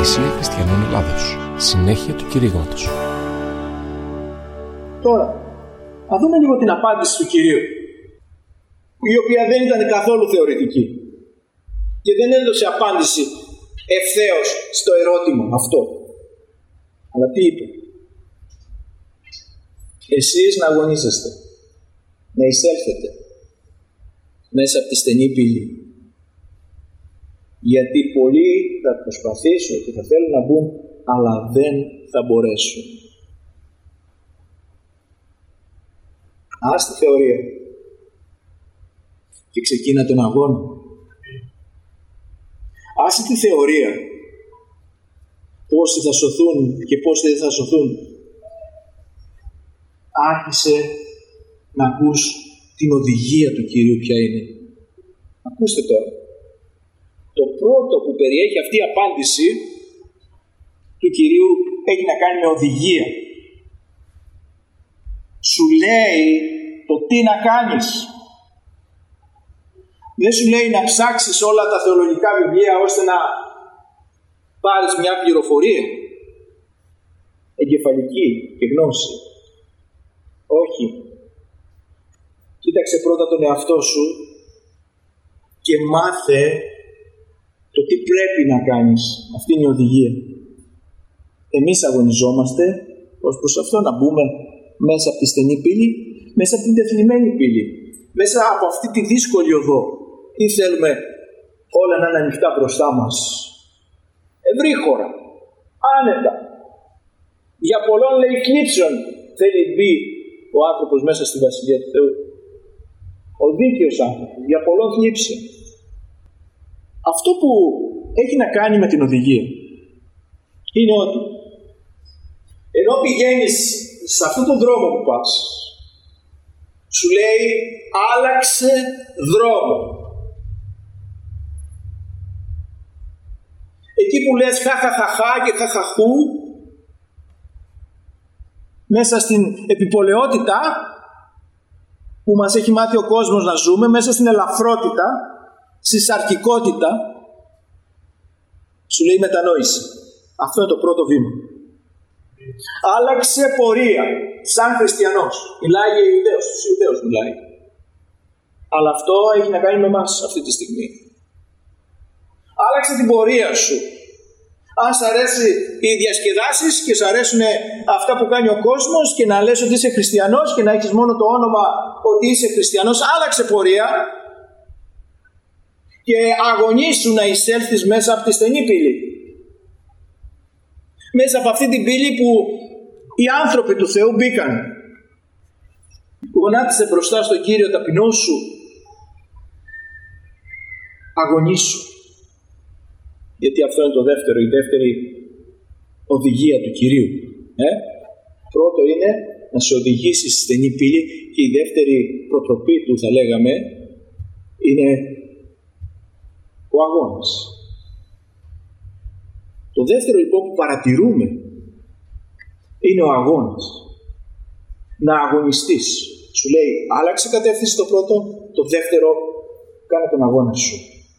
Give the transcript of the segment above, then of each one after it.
Εκκλησία Χριστιανών Ελλάδος. Συνέχεια του κηρύγματος. Τώρα, θα δούμε λίγο την απάντηση του Κυρίου, η οποία δεν ήταν καθόλου θεωρητική και δεν έδωσε απάντηση ευθέως στο ερώτημα αυτό. Αλλά τι είπε? Εσείς να αγωνίζεστε, να εισέλθετε μέσα από τη στενή πύλη, γιατί πολλοί θα προσπαθήσουν και θα θέλουν να μπουν, αλλά δεν θα μπορέσουν. Ας τη θεωρία και ξεκίνα τον αγώνα. Άσε τη θεωρία πόσοι θα σωθούν και πόσοι δεν θα σωθούν. Άρχισε να ακούς την οδηγία του Κυρίου ποια είναι. Ακούστε τώρα. Το πρώτο που περιέχει αυτή η απάντηση του Κυρίου έχει να κάνει με οδηγία. Σου λέει το τι να κάνεις. Δεν σου λέει να ψάξεις όλα τα θεολογικά βιβλία ώστε να πάρεις μια πληροφορία εγκεφαλική και γνώση. Όχι. Κοίταξε πρώτα τον εαυτό σου και μάθε το τι πρέπει να κάνεις. Αυτή είναι η οδηγία. Εμείς αγωνιζόμαστε ως προς αυτό, να μπούμε μέσα από τη στενή πύλη, μέσα από την τεθνημένη πύλη, μέσα από αυτή τη δύσκολη οδό. Ή θέλουμε όλα να είναι ανοιχτά μπροστά μας, ευρύχωρα, άνετα. Για πολλών λέει θλίψεων θέλει μπει ο άνθρωπος μέσα στη Βασιλεία του Θεού. Ο δίκαιος άνθρωπος, για πολλών θλίψεων. Αυτό που έχει να κάνει με την οδηγία είναι ότι ενώ πηγαίνεις σε αυτόν τον δρόμο που πας, σου λέει άλλαξε δρόμο. Εκεί που λες χαχαχαχά και χαχαχού, μέσα στην επιπολαιότητα που μας έχει μάθει ο κόσμος να ζούμε, μέσα στην ελαφρότητα, στη σαρκικότητα, σου λέει μετανόηση. Αυτό είναι το πρώτο βήμα. Άλλαξε πορεία σαν χριστιανός. Μιλάει για Ιουδαίους, στους Ιουδαίους μιλάει. Αλλά αυτό έχει να κάνει με εμάς αυτή τη στιγμή. Άλλαξε την πορεία σου. Αν σ' αρέσει οι διασκεδάσεις και σ' αρέσουν αυτά που κάνει ο κόσμος και να λες ότι είσαι χριστιανός και να έχεις μόνο το όνομα ότι είσαι χριστιανός, άλλαξε πορεία και αγωνίσου να εισέλθεις μέσα από τη στενή πύλη. Μέσα από αυτή την πύλη που οι άνθρωποι του Θεού μπήκαν. Γονάτισε μπροστά στον Κύριο ταπεινό σου. Αγωνίσου. Γιατί αυτό είναι το δεύτερο, η δεύτερη οδηγία του Κυρίου. Πρώτο είναι να σε οδηγήσει στη στενή πύλη και η δεύτερη προτροπή του, θα λέγαμε, είναι ο αγώνας. Το δεύτερο λοιπόν που παρατηρούμε είναι ο αγώνας. Να αγωνιστείς. Σου λέει άλλαξε κατεύθυνση το πρώτο, το δεύτερο κάνε τον αγώνα σου.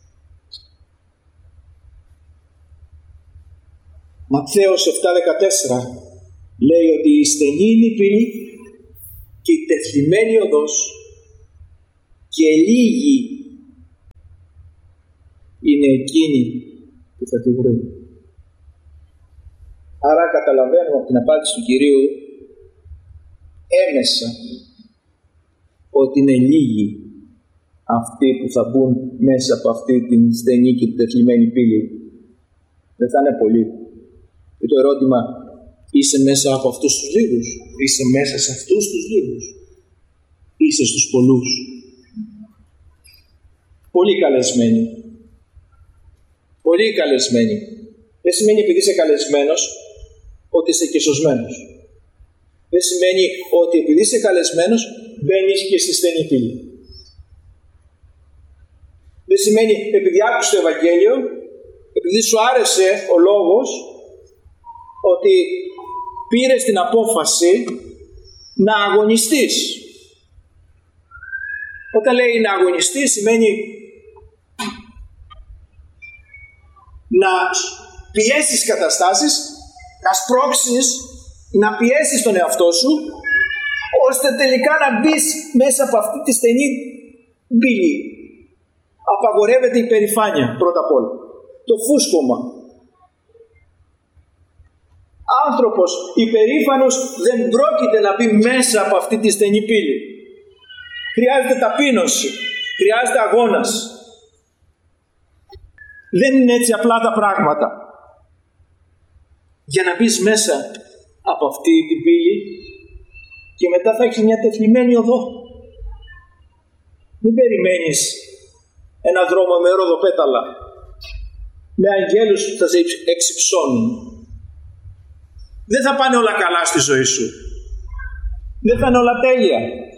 Ματθαίος 7:14 λέει ότι η στενή είναι η πύλη και η τεθλιμμένη οδός και λίγοι είναι εκείνοι που θα τη βρουν. Άρα καταλαβαίνουμε από την απάντηση του Κυρίου έμεσα ότι είναι λίγοι αυτοί που θα μπουν μέσα από αυτή την στενή και την τεθλιμμένη πύλη. Δεν θα είναι πολλοί. Και το ερώτημα, είσαι μέσα από αυτούς τους λίγους? Είσαι μέσα σε αυτούς τους λίγους? Είσαι στους πολλούς? Πολύ καλεσμένοι. Πολύ καλεσμένοι. Δεν σημαίνει επειδή είσαι καλεσμένος ότι είσαι και σωσμένος. Δεν σημαίνει ότι επειδή είσαι καλεσμένος μπαίνεις και στη στενή πύλη. Δεν σημαίνει επειδή άκουσες το Ευαγγέλιο, επειδή σου άρεσε ο λόγος, ότι πήρες την απόφαση να αγωνιστείς. Όταν λέει να αγωνιστείς σημαίνει να πιέσεις καταστάσεις, να σπρώξεις, να πιέσεις τον εαυτό σου, ώστε τελικά να μπεις μέσα από αυτή τη στενή πύλη. Απαγορεύεται η περηφάνεια πρώτα απ' όλα. Το φούσκωμα. Άνθρωπος υπερήφανος δεν πρόκειται να μπει μέσα από αυτή τη στενή πύλη. Χρειάζεται ταπείνωση. Χρειάζεται αγώνας. Δεν είναι έτσι απλά τα πράγματα. Για να μπεις μέσα από αυτή την πύλη και μετά θα έχεις μια τεθλιμμένη οδό. Μην περιμένεις ένα δρόμο με ροδοπέταλα, με αγγέλους που θα σε εξυψώνουν. Δεν θα πάνε όλα καλά στη ζωή σου. Δεν θα είναι όλα τέλεια,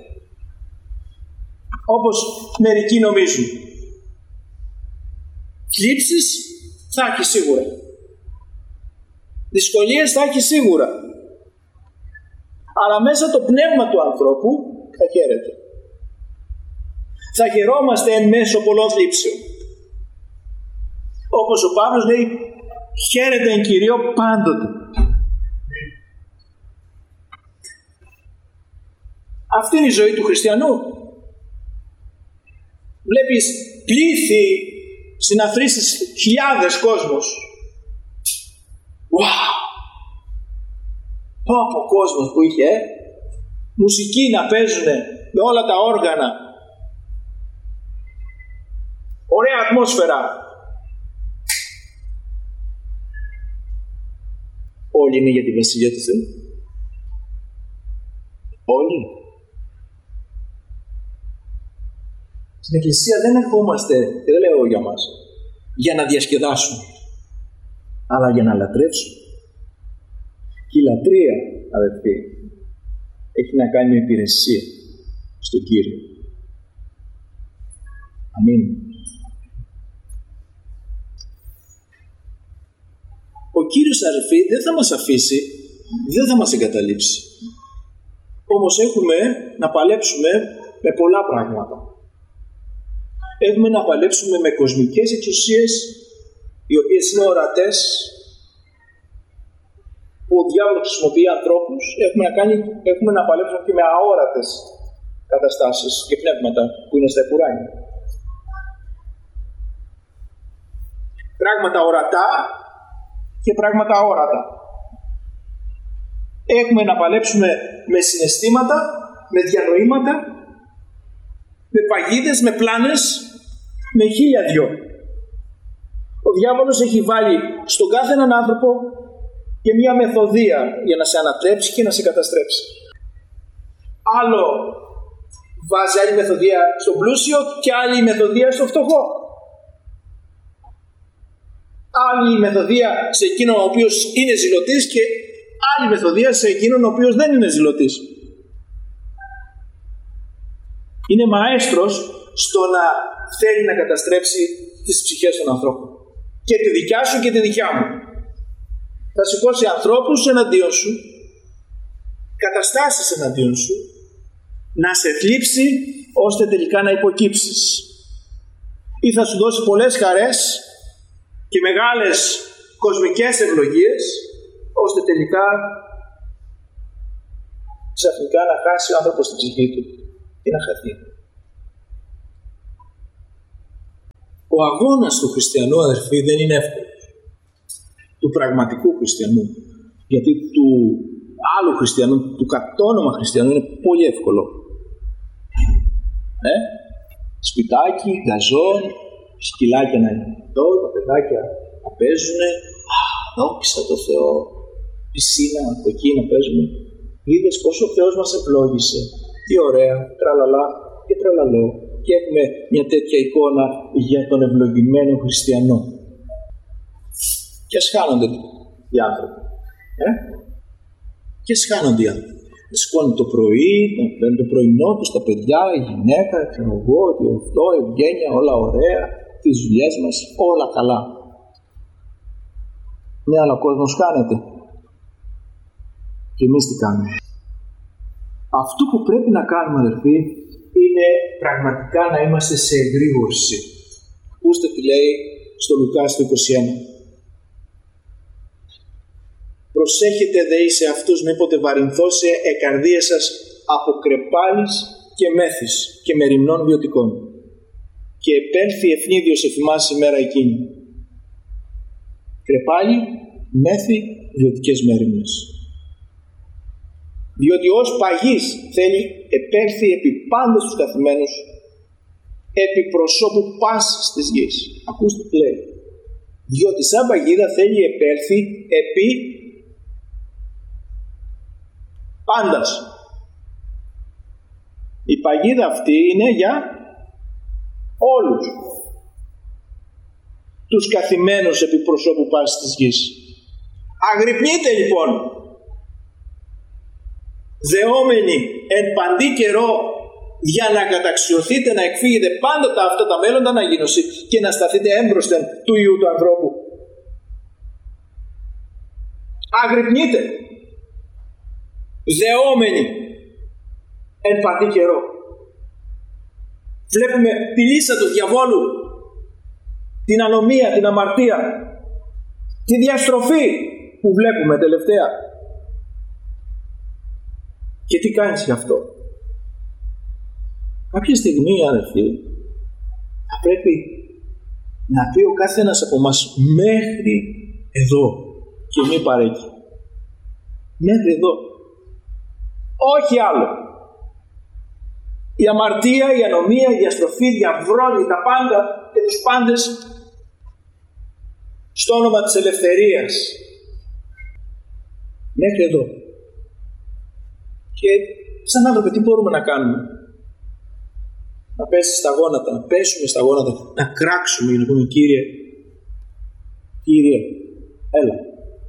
όπως μερικοί νομίζουν. Θλίψεις θα έχει σίγουρα. Δυσκολίες θα έχει σίγουρα. Αλλά μέσα το πνεύμα του ανθρώπου θα χαίρεται. Θα χαιρόμαστε εν μέσω πολλών θλίψεων. Όπως ο Παύλος λέει, χαίρεται εν Κυρίω πάντοτε. Αυτή είναι η ζωή του χριστιανού. Βλέπεις πλήθη συναθρήσεις, χιλιάδες κόσμος. Wow! Από κόσμος που είχε, μουσική να παίζουνε με όλα τα όργανα. Ωραία ατμόσφαιρα. Όλοι είναι για τη Βασιλεία του Θεού. Όλοι. Στην Εκκλησία δεν ερχόμαστε, και δεν λέω για μας, για να διασκεδάσουμε, αλλά για να λατρεύσουμε. Και η λατρεία, αδελφοί, έχει να κάνει με υπηρεσία στον Κύριο. Αμήν. Ο Κύριος, αδελφοί, δεν θα μας αφήσει, δεν θα μας εγκαταλείψει. Όμως έχουμε να παλέψουμε με πολλά πράγματα. Έχουμε να παλέψουμε με κοσμικές εξουσίες, οι οποίες είναι ορατές, που ο διάβολος χρησιμοποιεί ανθρώπους. Έχουμε να παλέψουμε και με αόρατες καταστάσεις και πνεύματα που είναι στα επουράνια. Πράγματα ορατά και πράγματα αόρατα. Έχουμε να παλέψουμε με συναισθήματα, με διανοήματα, με παγίδες, με πλάνες, με 1002. Ο διάβολος έχει βάλει στον κάθε έναν άνθρωπο και μία μεθοδεία για να σε ανατρέψει και να σε καταστρέψει. Άλλο βάζει άλλη μεθοδεία στον πλούσιο και άλλη μεθοδεία στο φτωχό. Άλλη μεθοδεία σε εκείνον ο οποίος είναι ζηλωτής και άλλη μεθοδεία σε εκείνον ο οποίος δεν είναι ζηλωτής. Είναι μαέστρος στο να θέλει να καταστρέψει τις ψυχές των ανθρώπων. Και τη δικιά σου και τη δικιά μου. Θα σηκώσει ανθρώπους εναντίον σου, καταστάσεις εναντίον σου, να σε θλίψει ώστε τελικά να υποκύψεις. Ή θα σου δώσει πολλές χαρές και μεγάλες κοσμικές ευλογίες, ώστε τελικά ξαφνικά να χάσει ο άνθρωπος την ψυχή του και να χαθεί. Ο αγώνας του χριστιανού, αδερφοί, δεν είναι εύκολος. Του πραγματικού χριστιανού. Γιατί του άλλου χριστιανού, του κατόνομα χριστιανού, είναι πολύ εύκολο. Σπιτάκι, γκαζόν, σκυλάκια να είναι εδώ, τα παιδάκια να παίζουνε. Δόξα τω Θεώ, πισίνα από εκεί να παίζουμε. Είδες πόσο ο Θεός μας ευλόγησε. Τι ωραία, τραλαλά και τραλαλό. Και έχουμε μια τέτοια εικόνα για τον ευλογημένο χριστιανό. Και ας χάνονται οι άνθρωποι. Και ας χάνονται οι άνθρωποι. Σηκώνουν το πρωί, παίρνουν το πρωινό τους, τα παιδιά, η γυναίκα, ξέρω εγώ, αυτό, η ευγένεια, όλα ωραία, τις δουλειές μας, όλα καλά. Ναι, αλλά ο κόσμος χάνεται. Και εμείς τι κάνουμε? Αυτό που πρέπει να κάνουμε, αδερφοί, είναι πραγματικά να είμαστε σε εγρήγορση. Ακούστε τι λέει στο Λουκάς το 21. προσέχετε δε εις αυτούς μήποτε βαρυνθώσε εκαρδίες σας από κρεπάλης και μέθης και μεριμνών βιωτικών. Και επέλθει ευνίδιος εφημάς ημέρα εκείνη. Κρεπάλι, μέθη, βιωτικές μέριμνες. Διότι ως παγής θέλει επέλθει επί πάντες τους καθημένους, επί προσώπου πάσης της γης. Ακούστε τι λέει. Διότι σαν παγίδα θέλει επέλθει επί πάντας. Η παγίδα αυτή είναι για όλους τους καθημένους επί προσώπου πάσης της γης. Αγρυπνείτε λοιπόν, δεόμενοι εν παντή καιρό, για να καταξιωθείτε να εκφύγετε πάντοτε αυτά τα μέλλοντα αναγίνωση και να σταθείτε έμπροσθεν του Υιού του ανθρώπου. Αγρυπνείτε, δεόμενοι εν παντή καιρό. Βλέπουμε τη λύσα του διαβόλου, την ανομία, την αμαρτία, τη διαστροφή που βλέπουμε τελευταία. Και τι κάνεις γι' αυτό? Κάποια στιγμή, αδελφοί, θα πρέπει να πει ο κάθε ένας από μας μέχρι εδώ και μη παρέκει. Μέχρι εδώ. Όχι άλλο. Η αμαρτία, η ανομία, η διαστροφή διαβρώνει τα πάντα και τους πάντες στο όνομα της ελευθερίας. Μέχρι εδώ. Και σαν άνθρωποι τι μπορούμε να κάνουμε? Να πέσει στα γόνατα, να πέσουμε στα γόνατα, να κράξουμε και να πούμε Κύριε, έλα.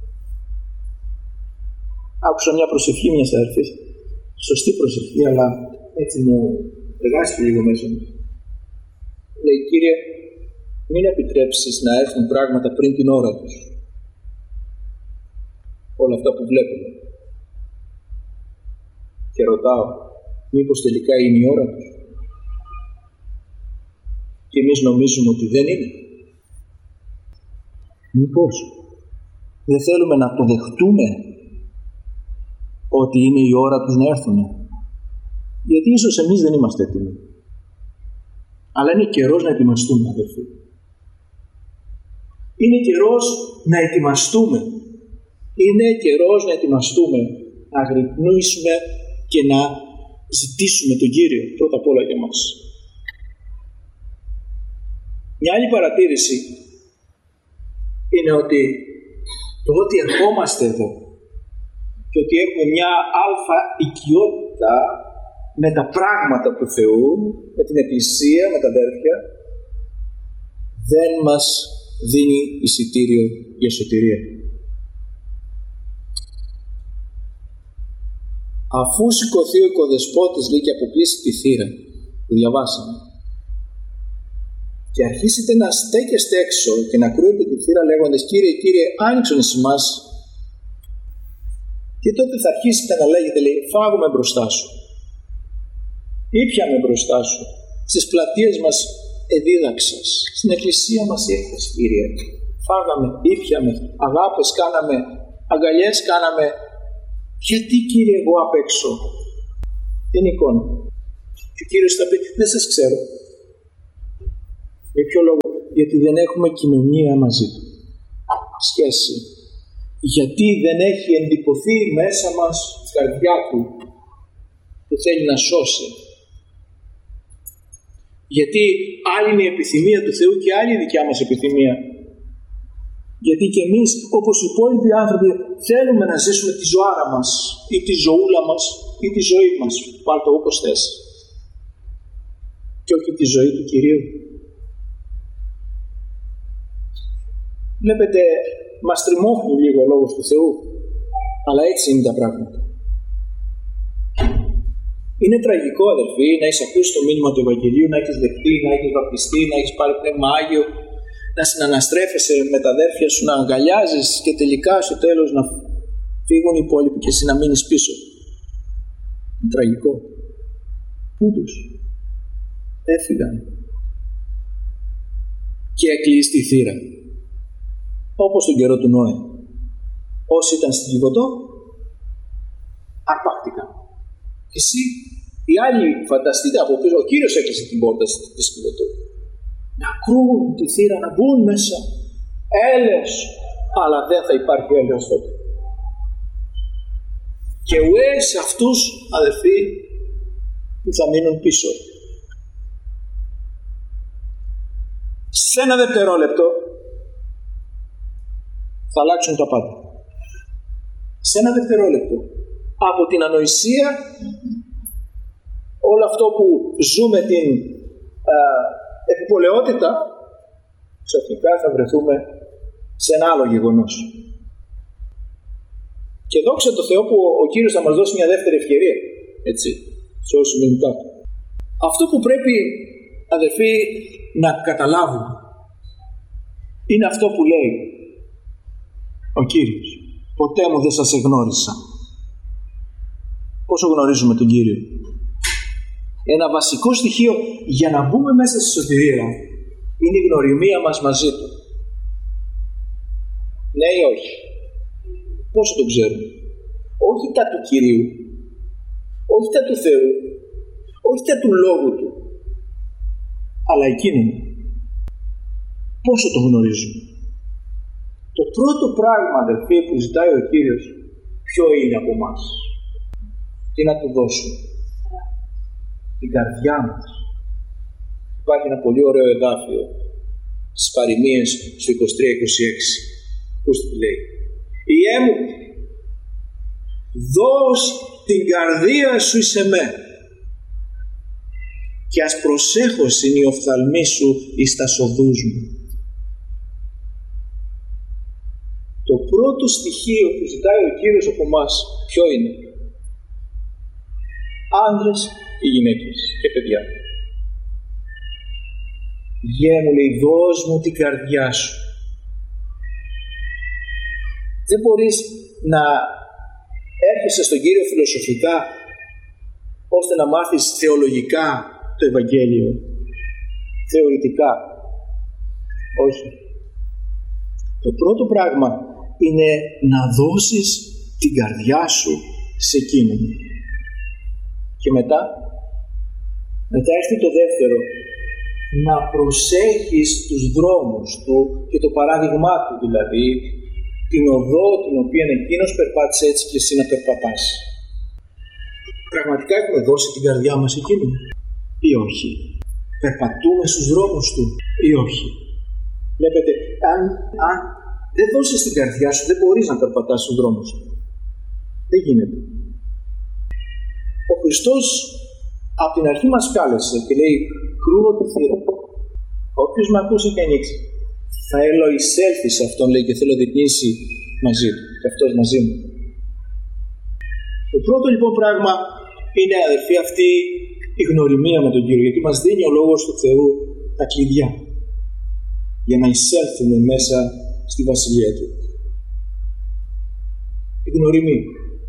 Άκουσα μια προσευχή μιας αδερφής, σωστή προσευχή, αλλά έτσι μου εργάστηκε λίγο μέσα μου. Λέει, Κύριε, μην επιτρέψεις να έρθουν πράγματα πριν την ώρα τους. Όλα αυτά που βλέπουμε. Και ρωτάω, μήπως τελικά είναι η ώρα τους? Και εμείς νομίζουμε ότι δεν είναι. Μήπως δεν θέλουμε να αποδεχτούμε ότι είναι η ώρα τους να έρθουν? Γιατί ίσως εμείς δεν είμαστε έτοιμοι. Αλλά είναι καιρός να ετοιμαστούμε, αδελφοί. Είναι καιρός να ετοιμαστούμε. Είναι καιρός να ετοιμαστούμε, να αγρυπνήσουμε και να ζητήσουμε τον Κύριο πρώτα απ' όλα για μας. Μια άλλη παρατήρηση είναι ότι το ότι ερχόμαστε εδώ και ότι έχουμε μια αλφα οικειότητα με τα πράγματα του Θεού, με την Εκκλησία, με τα αδέρφια, δεν μας δίνει εισιτήριο για σωτηρία. Αφού σηκωθεί ο οικοδεσπότης, λέει, και αποκλείσει τη θύρα, το διαβάσαμε, και αρχίσετε να στέκεστε έξω και να κρούετε τη θύρα λέγοντας Κύριε, Κύριε, άνοιξον εις εμάς, και τότε θα αρχίσετε να λέγετε, λέει, φάγουμε μπροστά σου, ήπιαμε μπροστά σου, στις πλατείες μας εδίδαξας, στην εκκλησία μας ήρθες, Κύριε, φάγαμε, ήπιαμε, αγάπες κάναμε, αγκαλιές κάναμε. Γιατί, Κύριε, εγώ απ' έξω? Την εικόνα. Και ο Κύριος θα πει, δεν σας ξέρω. Για ποιο λόγο? Γιατί δεν έχουμε κοινωνία μαζί του. Σχέση. Γιατί δεν έχει εντυπωθεί μέσα μας η καρδιά του που θέλει να σώσει. Γιατί άλλη είναι η επιθυμία του Θεού και άλλη η δικιά μας επιθυμία. Γιατί και εμείς, όπως οι υπόλοιποι άνθρωποι, θέλουμε να ζήσουμε τη ζωάρα μας ή τη ζωούλα μας ή τη ζωή μας. Πάρ' το όπως θες. Και όχι τη ζωή του Κυρίου. Βλέπετε, μας τριμώχνει λίγο ο Λόγος του Θεού, αλλά έτσι είναι τα πράγματα. Είναι τραγικό, αδελφοί, να έχεις ακούσει το μήνυμα του Ευαγγελίου, να έχεις δεχτεί, να έχεις βαπτιστεί, να έχεις πάρει πνεύμα Άγιο, να συναναστρέφεσαι με τα αδέρφια σου, να αγκαλιάζεις και τελικά στο τέλος να φύγουν οι υπόλοιποι και εσύ να μείνεις πίσω. Είναι τραγικό. Πού τους? Έφυγαν. Και έκλεισε τη θύρα. Όπως τον καιρό του Νόε. Όσοι ήταν στην Κιβωτό, αρπάχτηκαν. Και εσύ, οι άλλοι, φανταστείτε από πίσω, ο Κύριος έκλεισε την πόρτα της Κιβωτό. Να κρούν τη θύρα, να μπουν μέσα. Έλεος. Αλλά δεν θα υπάρχει έλεος τότε. Και ουέ σε αυτούς, αδελφοί, που θα μείνουν πίσω. Σε ένα δευτερόλεπτο θα αλλάξουν τα πάντα. Σε ένα δευτερόλεπτο. Από την ανοησία, όλο αυτό που ζούμε την επιπολαιότητα, ξαφνικά θα βρεθούμε σε ένα άλλο γεγονός. Και δόξα τω Θεώ που ο Κύριος θα μας δώσει μια δεύτερη ευκαιρία, έτσι, σε όσους μείνουν κάτω. Αυτό που πρέπει, αδελφοί, να καταλάβουμε είναι αυτό που λέει ο Κύριος. Ποτέ μου δεν σας εγνώρισα. Πόσο γνωρίζουμε τον Κύριο? Ένα βασικό στοιχείο για να μπούμε μέσα στη σωτηρία είναι η γνωριμία μας μαζί Του. Ναι ή όχι? Πόσο το ξέρουμε? Όχι τα του Κυρίου, όχι τα του Θεού, όχι τα του Λόγου Του, αλλά εκείνον. Πόσο το γνωρίζουμε? Το πρώτο πράγμα, αδελφοί, που ζητάει ο Κύριος, ποιο είναι από εμάς? Τι να Του δώσουμε? Την καρδιά μας. Υπάρχει ένα πολύ ωραίο εδάφιο στις Παροιμίες στο 23-26. Ακούστε τι λέει. Ιέ μου, δώσ' την καρδία σου εις εμέ και ας προσέχωσιν οι οφθαλμοί σου εις τας οδούς μου. Το πρώτο στοιχείο που ζητάει ο Κύριος από εμάς ποιο είναι? Άντρες και γυναίκες και παιδιά. Γε μου, λέει, δώσ' μου την καρδιά σου. Δεν μπορείς να έρχεσαι στον Κύριο φιλοσοφικά ώστε να μάθεις θεολογικά το Ευαγγέλιο, θεωρητικά. Όχι. Το πρώτο πράγμα είναι να δώσεις την καρδιά σου σε εκείνον. Και μετά έρθει το δεύτερο, να προσέχεις τους δρόμους του και το παράδειγμά του, δηλαδή την οδό την οποία εκείνος περπάτησε, έτσι και εσύ να περπατάς. Πραγματικά έχουμε δώσει την καρδιά μας εκείνον ή όχι? Περπατούμε στους δρόμους του ή όχι? Βλέπετε, αν δεν δώσεις την καρδιά σου, δεν μπορείς να περπατάς στους δρόμους του. Δεν γίνεται. Ο Χριστός από την αρχή μας κάλεσε και λέει, κρούω τη θύρα. Όποιος με ακούσει και ανοίξει, θα ελοεισέλθει σε αυτόν, λέει, και θέλω να διπνήσει μαζί του. Και αυτός μαζί μου. Το πρώτο λοιπόν πράγμα είναι, αδελφοί, αυτή η γνωριμία με τον Κύριο, γιατί μας δίνει ο Λόγος του Θεού τα κλειδιά για να εισέλθουμε μέσα στη Βασιλεία Του. Η γνωριμία.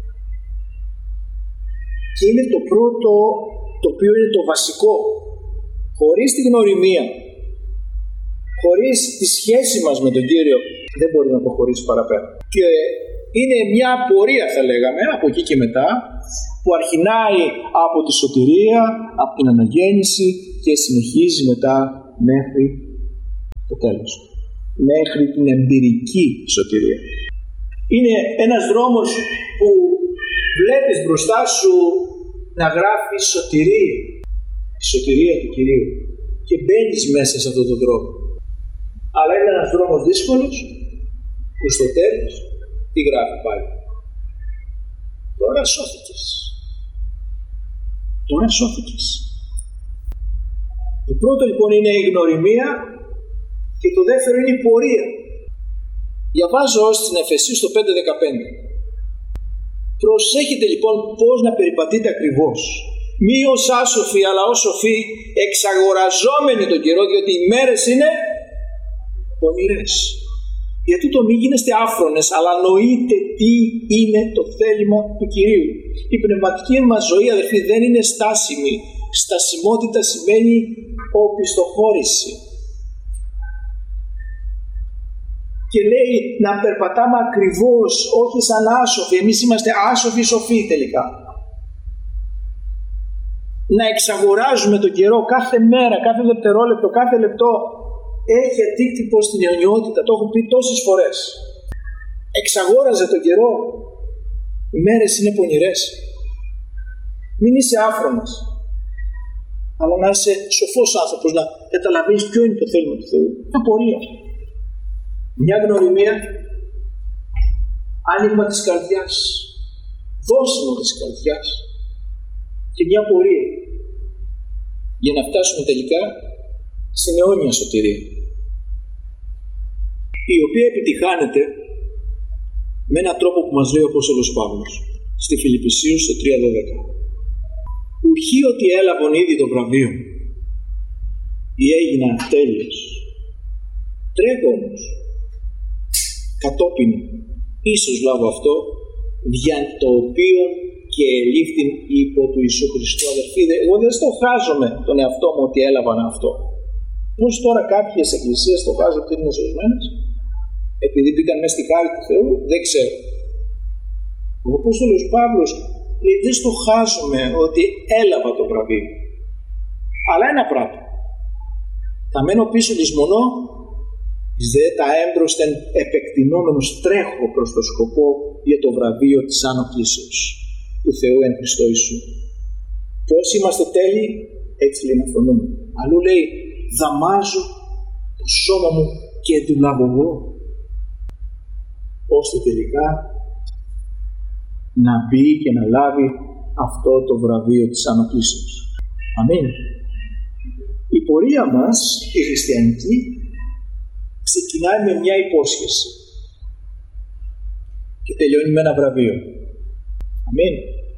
Και είναι το πρώτο, το οποίο είναι το βασικό. Χωρίς τη γνωριμία, χωρίς τη σχέση μας με τον Κύριο, δεν μπορεί να προχωρήσει παραπέρα. Και είναι μια πορεία, θα λέγαμε, από εκεί και μετά, που αρχινάει από τη σωτηρία, από την αναγέννηση και συνεχίζει μετά μέχρι το τέλος. Μέχρι την εμπειρική σωτηρία. Είναι ένας δρόμος που βλέπεις μπροστά σου να γράφει σωτηρία. Η σωτηρία του Κυρίου. Και μπαίνεις μέσα σε αυτόν τον δρόμο. Αλλά είναι ένας δρόμος δύσκολος που στο τέλος τι γράφει πάλι? Τώρα σώθηκες. Τώρα σώθηκες. Το πρώτο λοιπόν είναι η γνωριμία και το δεύτερο είναι η πορεία. Διαβάζω στην Εφεσίους στο 5:15. Προσέχετε λοιπόν πώς να περιπατείτε ακριβώς. Μη ως άσοφοι, αλλά ως σοφοί, εξαγοραζόμενοι τον καιρό, διότι οι μέρες είναι πονηρές. Γιατί το μη γίνεστε άφρονες, αλλά νοείτε τι είναι το θέλημα του Κυρίου. Η πνευματική μας ζωή, αδελφοί, δεν είναι στάσιμη. Στασιμότητα σημαίνει οπισθοχώρηση. Και λέει να περπατάμε ακριβώς, όχι σαν άσοφοι. Εμείς είμαστε άσοφοι σοφοί τελικά. Να εξαγοράζουμε τον καιρό κάθε μέρα, κάθε δευτερόλεπτο, κάθε λεπτό. Έχει αντίκτυπο στην αιωνιότητα, το έχω πει τόσες φορές. Εξαγόραζε τον καιρό. Οι μέρες είναι πονηρές. Μην είσαι άφρονας, αλλά να είσαι σοφός άνθρωπος, να καταλαβαίνεις ποιο είναι το θέλημα του Θεού. Μια πορεία. Μια γνωριμία, άνοιγμα της καρδιάς, δώσιμο της καρδιάς και μια πορεία για να φτάσουμε τελικά στην αιώνια σωτηρία, η οποία επιτυχάνεται με έναν τρόπο που μας λέει ο Απόστολος Παύλος στη Φιλιππισίους στο 3:12. Ουχή ότι έλαβον ήδη το βραβείο ή έγινα τέλειος. Τρέχω όμως κατόπιν ίσως λάβω αυτό, δια το οποίο και ελήφθην υπό του Ιησού Χριστού. Αδερφοί, εγώ δεν στοχάζομαι τον εαυτό μου ότι έλαβαν αυτό. Πώς τώρα κάποιες εκκλησίες στοχάζουν ότι είναι σωσμένες, επειδή μπήκαν μέσα στη χάρη του Θεού, δεν ξέρω. Ο Απόστολος Παύλος λέει, δεν στοχάζομαι ότι έλαβα το βραβείο. Αλλά ένα πράγμα. Θα μένω πίσω λησμονώ, δε τα έμπροσθεν επεκτηνόμενος τρέχω προς το σκοπό για το βραβείο της άνω κλήσεως του Θεού εν Χριστώ Ιησού. Και όσοι είμαστε τέλειοι, έτσι λέει να φρονούμε. Αλλού λέει, δαμάζω το σώμα μου και δουλαβογώ, ώστε τελικά να μπει και να λάβει αυτό το βραβείο της άνω κλήσεως. Αμήν. Η πορεία μας, η χριστιανική, ξεκινάει με μια υπόσχεση και τελειώνει με ένα βραβείο. Αμήν.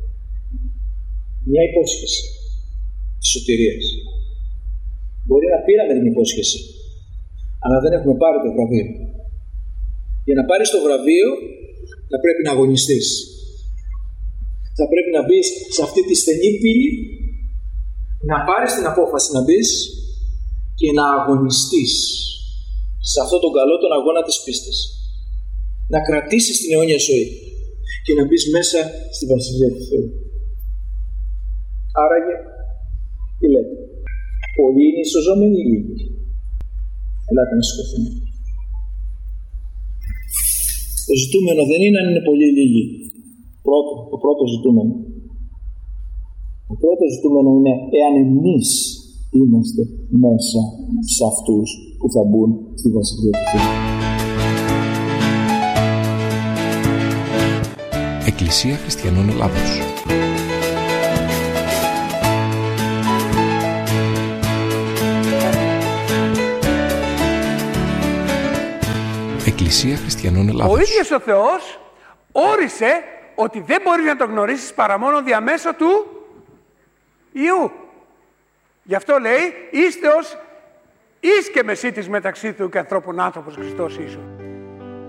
Μια υπόσχεση της σωτηρίας. Μπορεί να πήραμε την υπόσχεση, αλλά δεν έχουμε πάρει το βραβείο. Για να πάρεις το βραβείο θα πρέπει να αγωνιστείς. Θα πρέπει να μπεις σε αυτή τη στενή πύλη, να πάρεις την απόφαση να μπεις και να αγωνιστείς σε αυτόν τον καλό τον αγώνα της πίστης. Να κρατήσεις την αιώνια ζωή και να μπεις μέσα στη Βασιλεία του Θεού. Άραγε, τι λέτε, πολλοί είναι οι σωζόμενοι ή λίγοι? Ελάτε να σηκωθούμε. Το ζητούμενο δεν είναι αν είναι πολλοί ή λίγοι. Το πρώτο ζητούμενο. Το πρώτο ζητούμενο είναι εάν εμείς είμαστε μέσα σε αυτούς που θα μπουν στη Βασιλεία του Θεού. Εκκλησία Χριστιανών Ελλάδος. Εκκλησία Χριστιανών Ελλάδος. Ο ίδιος ο Θεός όρισε ότι δεν μπορείς να τον γνωρίσεις παρά μόνο διαμέσω του Υιού. Γι' αυτό λέει, είστε ως εις και μεσίτης μεταξύ του και ανθρώπων άνθρωπος Χριστός Ιησού.